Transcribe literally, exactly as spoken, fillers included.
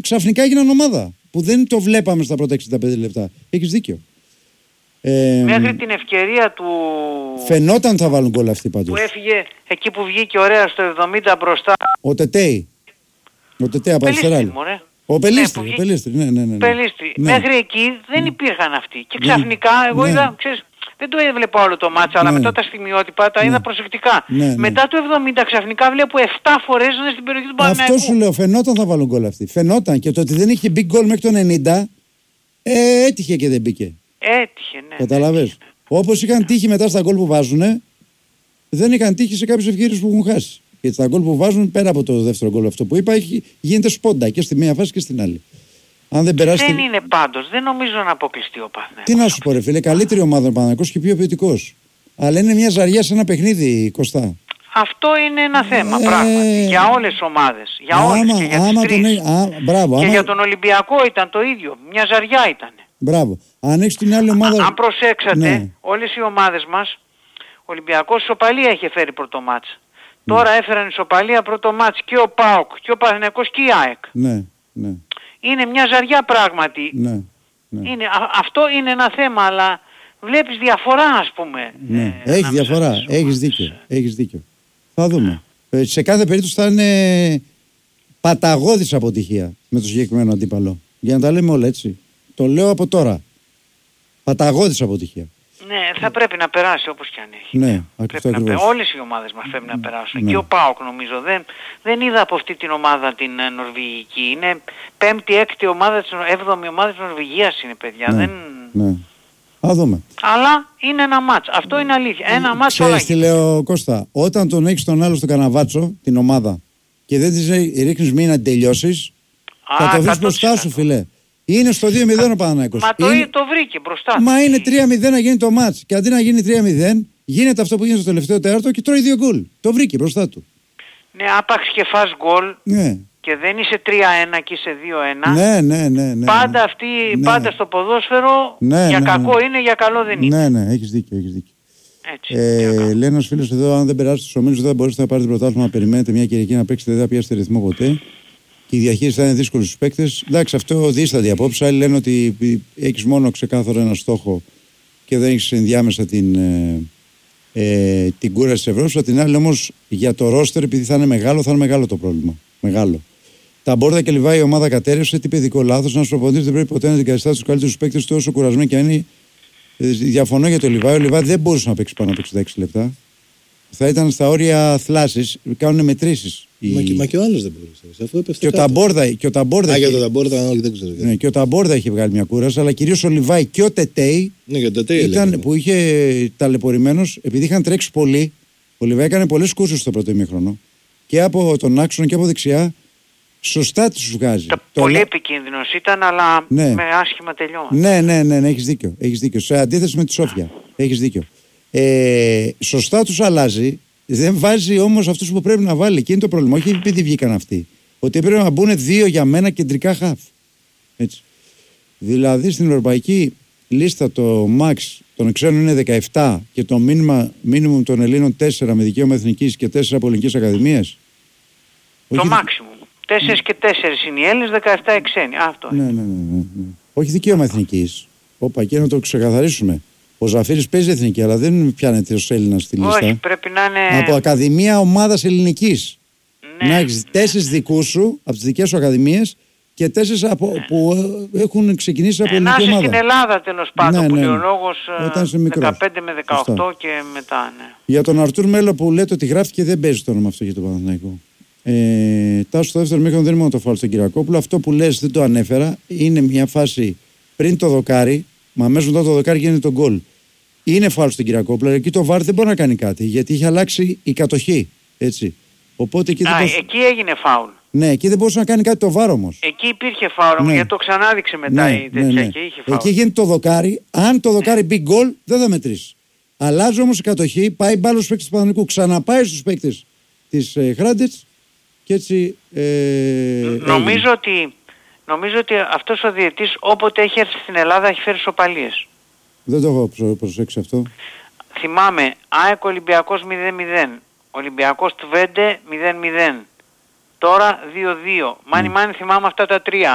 ξαφνικά έγιναν ομάδα. Που δεν το βλέπαμε στα πρώτα εξήντα πέντε λεπτά. Έχεις δίκιο. Ε, Μέχρι την ευκαιρία του... Φαινόταν θα βάλουν γκολ αυτοί πάντως. Που έφυγε εκεί που βγήκε ωραία στο εβδομήντα μπροστά. Ο Τετέι. Ο Τετέι από αριστερά. Ο Πελίστρη. Ναι, ο Πελίστρη, ναι, ναι, ναι. Πελίστρη. Ναι. Μέχρι εκεί δεν ναι. υπήρχαν αυτοί. Και Ναι. ξαφνικά εγώ Ναι. είδα, ξέρεις, δεν το έβλεπα όλο το μάτσα, αλλά Ναι. μετά τα στιγμιότυπα τα Ναι. είδα προσεκτικά. Ναι, ναι. Μετά το εβδομήντα ξαφνικά βλέπω επτά φορές να είναι στην περιοχή του Παναθηναϊκού. Αυτό σου λέω, φαινόταν θα βάλουν γκολ αυτοί. Φαινόταν και το ότι δεν είχε μπει γκολ μέχρι το ενενήντα, ε, έτυχε και δεν μπήκε. Έτυχε, ναι. Καταλαβες. Όπως είχαν τύχει μετά στα γκολ που βάζουν, δεν είχαν τύχει σε κάποιες ευκαιρίες που έχουν χάσει. Γιατί τα γκολ που βάζουν, πέρα από το δεύτερο γκολ αυτό που είπα, έχει, γίνεται σπόντα και στη μία φάση και στην άλλη. Αν δεν περάσει. Δεν είναι πάντως, δεν νομίζω να αποκλειστεί ο Παναθηναϊκός. Τι να σου πω, ρε φίλε, καλύτερη ομάδα ο Παναθηναϊκός και πιο ποιοτικός. Αλλά είναι μια ζαριά σε ένα παιχνίδι, Κωστά. Αυτό είναι ένα θέμα, Ε, πράγματι. Για όλες τις ομάδες. Για άμα, όλες και για άμα τις τρεις. τον, α, μπράβο, και άμα, για τον Ολυμπιακό ήταν το ίδιο. Μια ζαριά ήταν. Μπράβο. Αν έχεις την άλλη ομάδα. Αν προσέξατε, Ναι. όλες οι ομάδες μας, ο Ολυμπιακός ισοπαλία είχε φέρει πρώτο μάτς. Τώρα έφεραν ισοπαλία πρώτο μάτς και ο ΠΑΟΚ και ο Παναθηναϊκός και η ΑΕΚ. Ναι, ναι. Είναι μια ζαριά πράγματι. Ναι, ναι. Είναι, α, αυτό είναι ένα θέμα, αλλά βλέπεις διαφορά, ας πούμε. Ναι. ε, Έχει ανάμεσα διαφορά. στις Έχεις ομάδες. δίκιο. Έχεις δίκιο. Θα δούμε. Ε, σε κάθε περίπτωση θα είναι παταγώδης αποτυχία με το συγκεκριμένο αντίπαλο. Για να τα λέμε όλα έτσι. Το λέω από τώρα. Παταγώδης αποτυχία. Ναι, θα πρέπει να περάσει όπως και αν έχει. Ναι, Πρέπει αυτό να ακριβώς. πε- όλες οι ομάδες μας πρέπει να περάσουν. Ναι. Και ο ΠΑΟΚ νομίζω. Δεν, δεν είδα από αυτή την ομάδα την ε, νορβηγική. Είναι πέμπτη, έκτη ομάδα, της, Νο- έβδομη ομάδα της Νορβηγίας είναι, παιδιά. Ναι. Δεν... Ναι. Θα δούμε. Αλλά είναι ένα μάτς. Αυτό είναι αλήθεια. Ένα μάτς όλα Ξέρεις τι λέω, Κώστα, όταν τον έχεις τον άλλο στο καναβάτσο, την ομάδα, και δεν της ρίχνεις μία να την τελειώσεις, θα το βρεις μπροστά σου, φιλέ. Είναι στο δύο μηδέν ο Παναθηναϊκός. Μα το, Είναι... το βρήκε μπροστά. Μα του. είναι τρία μηδέν να γίνει το μάτς. Και αντί να γίνει τρία μηδέν, γίνεται αυτό που γίνεται στο τελευταίο τέταρτο και τρώει δύο γκολ. Το βρήκε μπροστά του. Ναι, άπαξ και φας γκολ Ναι. και δεν είσαι τρία ένα και είσαι δύο ένα. Ναι, ναι, ναι, ναι. Πάντα αυτή, Ναι. πάντα στο ποδόσφαιρο, Ναι, για ναι, κακό ναι. είναι, για καλό δεν είναι. Ναι, ναι, έχεις δίκιο, έχεις δίκιο. Έτσι. Ε, λέει ένας φίλος εδώ, αν δεν περάσετε στους ομίλους δεν θα μπορέσετε να πάρετε πρωτάθλημα, να περιμένετε μια Κυριακή να παίξετε, δεν θα πιάσετε ρυθμό ποτέ. Και η διαχείριση θα είναι δύσκολη στους παίκτες. Εντάξει, αυτό δίσταται απόψε. Άλλοι λένε ότι έχεις μόνο ξεκάθαρο ένα στόχο και δεν έχεις ενδιάμεσα την, ε, ε, την κούραση της Ευρώπης. Από την άλλη όμως για το ρόστερ, επειδή θα είναι μεγάλο, θα είναι μεγάλο το πρόβλημα. Μεγάλο. Τα Μπόρδα και Λιβάη η ομάδα κατέρευσε. Τι παιδικό λάθος. Ένα προπονητής δεν πρέπει ποτέ να αντικαθιστά τους καλύτερους παίκτες του όσο κουρασμένοι και αν είναι. Ε, διαφωνώ για το Λιβάη. Ο Λιβάη δεν μπορούσε να παίξει πάνω από εξήντα έξι λεπτά. Θα ήταν στα όρια θλάσσης. Κάνουν μετρήσεις. Μα, και, μα και ο άλλος δεν μπορούσε. Αφού έπεφτε Και ο κάτω. Ταμπόρδα. Και ο Ταμπόρδα Α, είχε- για τον Ταμπόρδα, όχι, δεν ξέρω. ναι, και ο Ταμπόρδα είχε βγάλει μια κούραση, αλλά κυρίως ο Λιβάη και ο Τετέι Ναι, για το τέλειο. ήταν, που είχε ταλαιπωρημένος, επειδή είχαν τρέξει πολύ. Ο Λιβάη έκανε πολλές κούρσεις στο πρώτο ημίχρονο και από τον άξονα και από δεξιά. Σωστά τους βγάζει. Τα- Το πολύ λα- επικίνδυνος ήταν, αλλά Ναι. με άσχημα τελειώματα. Ναι, ναι, ναι, ναι, έχεις δίκιο. Έχεις δίκιο. Σε αντίθεση με τη Σόφια. Έχεις δίκιο. Ε, σωστά τους αλλάζει. Δεν βάζει όμως αυτούς που πρέπει να βάλει. Και είναι το πρόβλημα. Όχι επειδή βγήκαν αυτοί. Ότι πρέπει να μπουν δύο για μένα κεντρικά χαφ. Έτσι. Δηλαδή στην ευρωπαϊκή λίστα το max των ξένων είναι δεκαεπτά και το μήνυμα minimum των Ελλήνων τέσσερα με δικαίωμα εθνικής και τέσσερα από ελληνικές ακαδημίες. Το Όχι- maximum. τέσσερα και τέσσερα είναι οι Έλληνες, δεκαεπτά οι ξένοι. Αυτό Ναι, είναι. ναι, ναι, ναι, ναι. Όχι δικαίωμα εθνικής. Όπα, και να το ξεκαθαρίσουμε. Ο Ζαφύρης παίζει εθνική, αλλά δεν πιάνεται ως Έλληνας στη λίστα. Όχι, πρέπει να είναι... Από Ακαδημία Ομάδας Ελληνικής. Ναι. Να έχεις τέσσερις δικούς σου, από τις δικές σου ακαδημίες, και τέσσερις από, που ε, έχουν ξεκινήσει από Ε, να ελληνική είσαι ομάδα. στην Ελλάδα τέλος πάντων, Ναι, που ναι, λέει ο ναι. λόγος ε, Όταν είσαι μικρός. δεκαπέντε με δεκαοκτώ Σωστά. και μετά, ναι. Για τον Αρτούρ Μέλο που λέτε ότι γράφτηκε, δεν παίζει το όνομα αυτό για τον Παναθηναϊκό. Ε, Τάσο στο δεύτερο μήχρονο δεν είναι μόνο το φάουλ στον Κυριακόπουλο. Αυτό που λες δεν το ανέφερα. Είναι μια φάση πριν το δοκάρι, μα αμέσως μετά το δοκάρι γίνεται το γκολ. Είναι φάουλ στον Κυριακόπουλο. Εκεί το βάρ δεν μπορεί να κάνει κάτι γιατί είχε αλλάξει η κατοχή. Έτσι. Οπότε εκεί δεν Α, μπορούσε... εκεί έγινε φάουλ. Ναι, εκεί δεν μπορούσε να κάνει κάτι το βάρ όμως. Εκεί υπήρχε φάουλ, Ναι. γιατί το ξανάδειξε μετά η τέτοια και είχε φάουλ. Εκεί γίνεται το δοκάρι. Αν το δοκάρι μπει γκολ, δεν θα μετρήσει. Αλλάζει όμως η κατοχή, πάει μπάλο στους παίκτες του Παναθηναϊκού, ξαναπάει στους παίκτες της ε, Χράντετς και έτσι. Ε, Νομίζω έγινε. ότι, νομίζω ότι αυτός ο διαιτής όποτε έχει έρθει στην Ελλάδα έχει φέρει σοπαλίες. Δεν το έχω προ- προσέξει αυτό. Θυμάμαι, ΑΕΚ Ολυμπιακός μηδέν μηδέν, Ολυμπιακός Τβέντε μηδέν μηδέν, τώρα δύο δύο. Μάνι μάνι θυμάμαι αυτά τα τρία.